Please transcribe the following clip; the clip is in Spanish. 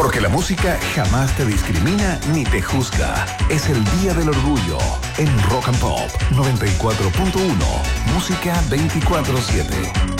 Porque la música jamás te discrimina ni te juzga. Es el Día del Orgullo en Rock and Pop 94.1. Música 24/7.